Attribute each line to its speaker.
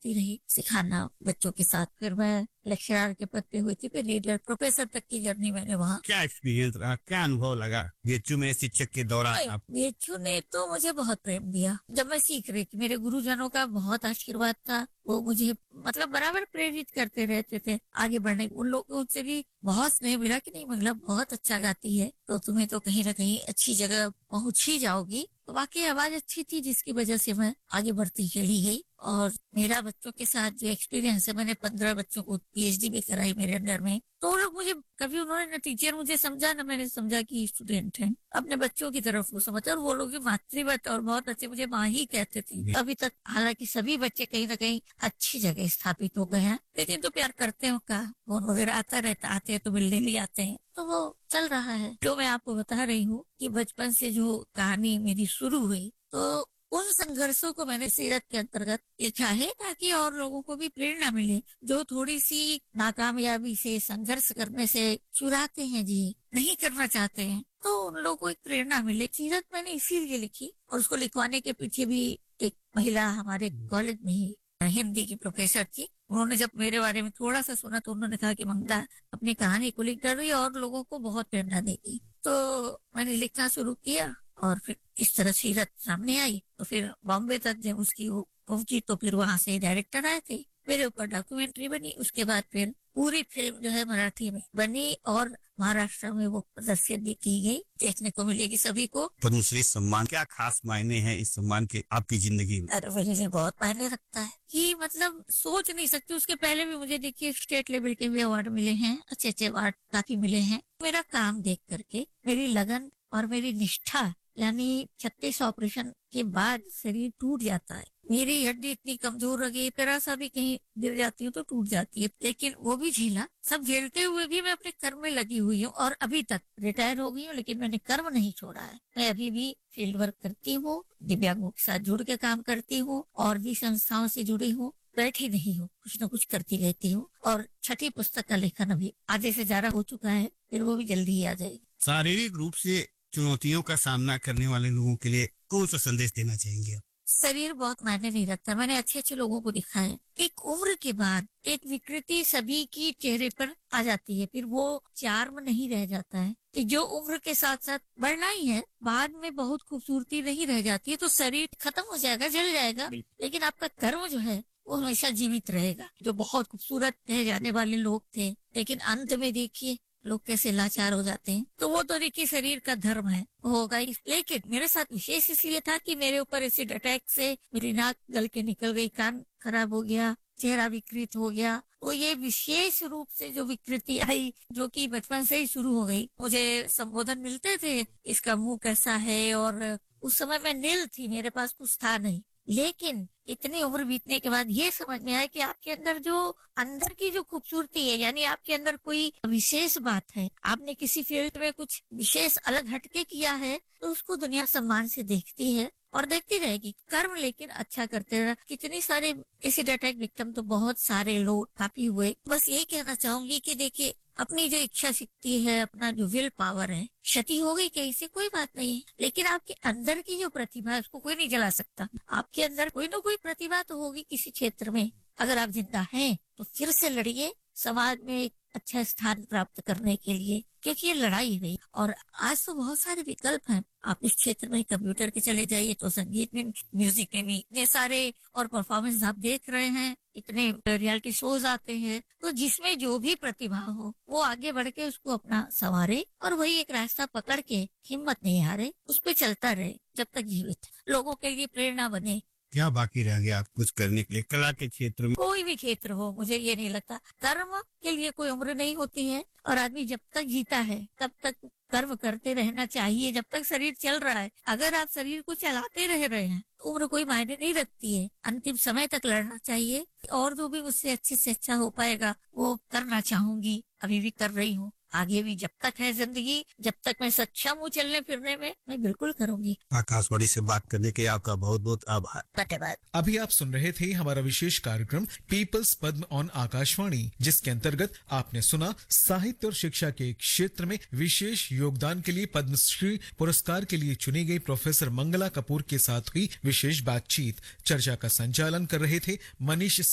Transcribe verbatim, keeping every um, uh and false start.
Speaker 1: करती रही सिखाना बच्चों के साथ। फिर मैं लेक्चरर के पद पे हुई थी, फिर लीडर प्रोफेसर तक की जर्नी मैंने वहाँ।
Speaker 2: क्या एक्सपीरियंस रहा, क्या अनुभव लगा बीएचयू में शिक्षक के दौरान आप?
Speaker 1: बीएचयू ने तो मुझे बहुत प्रेम दिया जब मैं सीख रही थी। मेरे गुरुजनों का बहुत आशीर्वाद था, वो मुझे मतलब बराबर प्रेरित करते रहते थे आगे बढ़ने। उन लोगों से भी बहुत स्नेह मिला कि नहीं महिला बहुत अच्छा गाती है, तो तुम्हें तो कहीं ना कहीं अच्छी जगह पहुंच ही जाओगी। तो वाकई आवाज अच्छी थी जिसकी वजह से मैं आगे बढ़ती चली गई। और मेरा बच्चों के साथ जो एक्सपीरियंस है, मैंने पंद्रह बच्चों को पीएचडी भी कराई मेरे अंडर में। तो वो लोग मुझे कभी उन्होंने ना टीचर मुझे समझा ना मैंने समझा कि स्टूडेंट हैं, अपने बच्चों की तरफ वो समझा। और वो लोग मातृवत और बहुत अच्छे मुझे माँ ही कहते थे अभी तक। हालांकि सभी बच्चे कहीं ना कहीं अच्छी जगह स्थापित हो गए हैं, लेकिन तो प्यार करते हो का फोन वगैरह आता रहता, आते हैं तो मिलने भी आते हैं, तो वो चल रहा है। जो मैं आपको बता रही हूँ कि बचपन से जो कहानी मेरी शुरू हुई, तो उन संघर्षों को मैंने सीरत के अंतर्गत लिखा है ताकि और लोगों को भी प्रेरणा मिले, जो थोड़ी सी नाकामयाबी से संघर्ष करने से चुराते हैं जी, नहीं करना चाहते हैं, तो उन लोगों को एक प्रेरणा मिले। सीरत मैंने इसीलिए लिखी। और उसको लिखवाने के पीछे भी एक महिला हमारे कॉलेज में ही हिंदी की प्रोफेसर थी। उन्होंने जब मेरे बारे में थोड़ा सा सुना तो उन्होंने कहा कि मंगला अपनी कहानी को लिख कर रही और लोगों को बहुत प्रेरणा देगी। तो मैंने लिखना शुरू किया और फिर इस तरह सीरत सामने आई। तो फिर बॉम्बे तक जब उसकी वो पहुंची तो फिर वहां से डायरेक्टर आए थे, मेरे ऊपर डॉक्यूमेंट्री बनी। उसके बाद फिर पूरी फिल्म जो है मराठी में बनी और महाराष्ट्र में वो प्रदर्शित भी की गई, देखने को मिलेगी सभी को।
Speaker 2: पद्मश्री सम्मान क्या खास मायने हैं इस सम्मान के आपकी जिंदगी में?
Speaker 1: अरे मुझे बहुत मायने रखता है कि मतलब सोच नहीं सकती। उसके पहले भी मुझे देखिए स्टेट लेवल के भी अवार्ड मिले हैं, अच्छे अच्छे अवार्ड काफी मिले हैं। मेरा काम देख करके मेरी लगन और मेरी निष्ठा, यानी छत्तीस ऑपरेशन के बाद शरीर टूट जाता है, मेरी हड्डी इतनी कमजोर हो गई, जरा सा भी कहीं गिर जाती हूँ तो टूट जाती है, लेकिन वो भी झेला। सब झेलते हुए भी मैं अपने कर्म में लगी हुई हूँ और अभी तक रिटायर हो गई हूँ, लेकिन मैंने कर्म नहीं छोड़ा है। मैं अभी भी फील्ड वर्क करती हूँ, दिव्यांगों के साथ जुड़ के काम करती हूँ और भी संस्थाओं से जुड़ी हूँ, बैठी नहीं हूँ, कुछ न कुछ करती रहती हूँ। और छठी पुस्तक का लेखन अभी आधे से ज्यादा हो चुका है, फिर वो भी जल्दी ही आ जाएगी।
Speaker 2: शारीरिक रूप से चुनौतियों का सामना करने वाले लोगों के लिए कौन सा संदेश देना चाहेंगे?
Speaker 1: शरीर बहुत मायने नहीं रखता। मैंने अच्छे अच्छे लोगों को देखा है, एक उम्र के बाद एक विकृति सभी की चेहरे पर आ जाती है, फिर वो चार्म नहीं रह जाता है कि जो उम्र के साथ साथ बढ़ना ही है, बाद में बहुत खूबसूरती नहीं रह जाती है। तो शरीर खत्म हो जाएगा, जल जाएगा, लेकिन आपका कर्म जो है वो हमेशा जीवित रहेगा। जो बहुत खूबसूरत रह जाने वाले लोग थे, लेकिन अंत में देखिए लोग कैसे लाचार हो जाते हैं। तो वो तो देखिए शरीर का धर्म है, होगा ही। लेकिन मेरे साथ विशेष इसलिए था कि मेरे ऊपर एसिड अटैक से मेरी नाक गल के निकल गई, कान खराब हो गया, चेहरा विकृत हो गया। तो ये विशेष रूप से जो विकृति आई, जो कि बचपन से ही शुरू हो गई। मुझे संबोधन मिलते थे, इसका मुंह कैसा है, और उस समय मैं नील थी, मेरे पास कुछ था नहीं। लेकिन इतनी उम्र बीतने के बाद ये समझ में आया कि आपके अंदर जो अंदर की जो खूबसूरती है, यानी आपके अंदर कोई विशेष बात है, आपने किसी फील्ड में कुछ विशेष अलग हटके किया है, तो उसको दुनिया सम्मान से देखती है और देखती रहेगी। कर्म लेकिन अच्छा करते रहे। कितनी सारे एसिड अटैक विक्टिम तो बहुत सारे लोग काफी हुए। बस यही कहना चाहूंगी कि देखिए अपनी जो इच्छा शक्ति है, अपना जो विल पावर है, क्षति हो गई कहीं से कोई बात नहीं है, लेकिन आपके अंदर की जो प्रतिभा है उसको कोई नहीं जला सकता। आपके अंदर कोई ना कोई प्रतिभा तो होगी किसी क्षेत्र में। अगर आप जिंदा हैं तो फिर से लड़िए समाज में एक अच्छा स्थान प्राप्त करने के लिए, क्योंकि ये लड़ाई नहीं। और आज तो बहुत सारे विकल्प हैं। आप इस क्षेत्र में कंप्यूटर के चले जाइए तो संगीत में, म्यूजिक में भी इतने सारे और परफॉर्मेंस आप देख रहे हैं, इतने रियलिटी शोज आते हैं। तो जिसमें जो भी प्रतिभा हो वो आगे बढ़ के उसको अपना संवारे और वही एक रास्ता पकड़ के हिम्मत नहीं हारे, उस पर चलता रहे जब तक जीवित, लोगों के लिए प्रेरणा बने।
Speaker 2: क्या बाकी रह गया आप कुछ करने के लिए कला के क्षेत्र में?
Speaker 1: कोई भी क्षेत्र हो, मुझे ये नहीं लगता। कर्म के लिए कोई उम्र नहीं होती है और आदमी जब तक जीता है तब तक कर्म करते रहना चाहिए, जब तक शरीर चल रहा है। अगर आप शरीर को चलाते रह रहे हैं तो उम्र कोई मायने नहीं रखती है। अंतिम समय तक लड़ना चाहिए और जो भी मुझसे अच्छे से अच्छा हो पाएगा वो करना चाहूंगी, अभी भी कर रही हूँ, आगे भी जब तक है जिंदगी, जब तक मैं सक्षम हूँ चलने फिरने में, मैं बिल्कुल करूंगी।
Speaker 2: आकाशवाणी से बात करने के आपका बहुत बहुत आभार।
Speaker 1: धन्यवाद।
Speaker 3: अभी आप सुन रहे थे हमारा विशेष कार्यक्रम पीपल्स पद्म ऑन आकाशवाणी, जिसके अंतर्गत आपने सुना साहित्य और शिक्षा के क्षेत्र में विशेष योगदान के लिए पद्मश्री पुरस्कार के लिए चुनी गई प्रोफेसर मंगला कपूर के साथ हुई विशेष बातचीत। चर्चा का संचालन कर रहे थे मनीष